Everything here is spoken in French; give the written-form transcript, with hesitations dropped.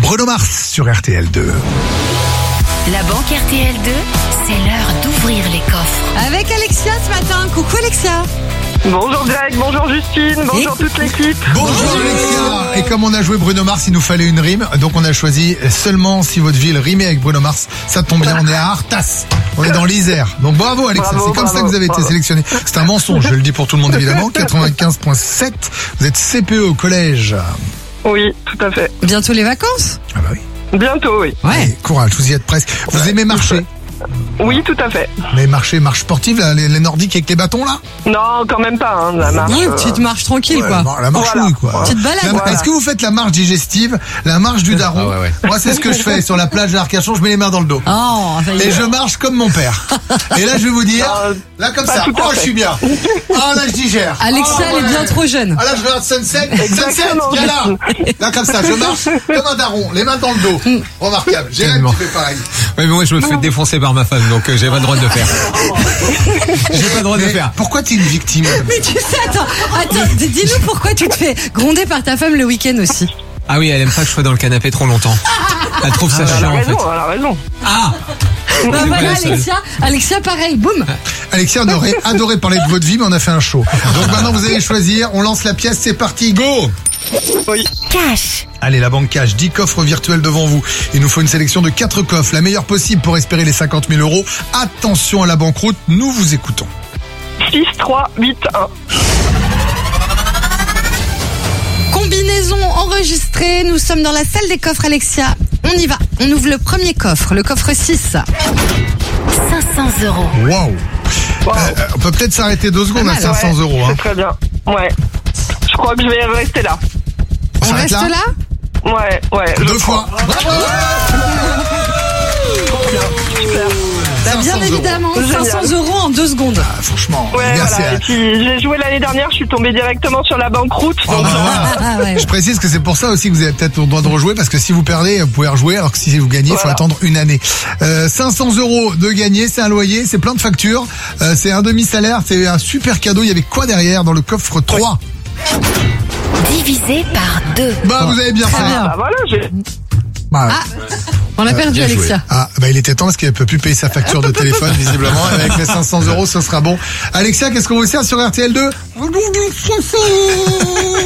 Bruno Mars sur RTL2. La banque RTL2, c'est l'heure d'ouvrir les coffres. Avec Alexia ce matin. Coucou Alexia. Bonjour Greg, bonjour Justine, bonjour toute l'équipe. Bonjour Alexia. Et comme on a joué Bruno Mars, il nous fallait une rime. Donc on a choisi seulement si votre ville rimait avec Bruno Mars. Ça tombe bien, on est à Arthas. On est dans l'Isère. Donc bravo Alexia, c'est comme ça que vous avez été sélectionné. C'est un mensonge, je le dis pour tout le monde évidemment. 95.7, vous êtes CPE au collège. Oui, tout à fait. Bientôt les vacances. Ah bah oui. Bientôt, oui. Ouais. Allez, courage, vous y êtes presque. Vous aimez marcher? Oui, tout à fait. Mais marche sportive, là, les nordiques avec les bâtons là? Non, quand même pas, la marche. Oui, une petite marche tranquille Ouais, quoi. la marche, Voilà. oui, quoi. Petite balade. Est-ce que vous faites la marche digestive, la marche du daron? Ah ouais. Moi, c'est ce que je fais sur la plage de l'Arcachon, je mets les mains dans le dos. Oh, ça y Et est. je marche comme mon père. Et là, je vais vous dire, là, comme pas ça. tout à Oh, fait. je suis bien. Oh, là, je digère. Alexia, elle est bien trop jeune. Ah, là, je regarde Sunset. Sunset, Exactement. viens là. Là, comme ça, je marche comme un daron, les mains dans le dos. Remarquable. J'ai Tellement. tu fais pareil. Ouais, mais moi je me fais défoncer par ma femme, donc j'ai pas le droit de le faire. J'ai pas le droit de le Mais faire. pourquoi t'es une victime? Mais tu sais, attends, dis-nous pourquoi tu te fais gronder par ta femme le week-end aussi. Ah oui, elle aime pas que je sois dans le canapé trop longtemps. Elle trouve ça Elle a chiant en fait. raison, elle a raison. Ah Bah C'est voilà pas la seule. Alexia pareil, boum. Alexia, on aurait adoré parler de votre vie, mais on a fait un show. Donc maintenant, vous allez choisir. On lance la pièce, c'est parti, go! Cash. Allez, la banque cash, 10 coffres virtuels devant vous. Il nous faut une sélection de 4 coffres, la meilleure possible pour espérer les 50 000 euros. Attention à la banqueroute, nous vous écoutons. 6, 3, 8, 1. Combinaison enregistrée, nous sommes dans la salle des coffres Alexia. On y va, on ouvre le premier coffre, le coffre 6. 500 euros. Waouh! On peut peut-être s'arrêter 2 secondes à mal, 500 euros. Hein. C'est très bien. Ouais. Je crois que je vais rester là. On On s'arrête reste là. Ouais. 2 fois. Bravo! Super. Bah, 500 bien euros. évidemment, Génial. 500 euros en 2 secondes. Ah, franchement, Ouais, merci. voilà. Et puis, j'ai joué l'année dernière, je suis tombée directement sur la banqueroute. Oh, bah, voilà. Ah ouais. Je précise que c'est pour ça aussi que vous avez peut-être le droit de rejouer, parce que si vous perdez, vous pouvez rejouer, alors que si vous gagnez, il faut Voilà. attendre une année. 500 euros de gagner, c'est un loyer, c'est plein de factures, c'est un demi-salaire, c'est un super cadeau. Il y avait quoi derrière dans le coffre 3? Divisé par 2. Bah, vous avez bien Très fait. bien. Bah voilà, j'ai... Bah, On a perdu bien joué. Alexia. Ah, bah il était temps parce qu'elle peut plus payer sa facture de téléphone, visiblement. Avec les 500 euros, ce sera bon. Alexia, qu'est-ce qu'on vous sert sur RTL2?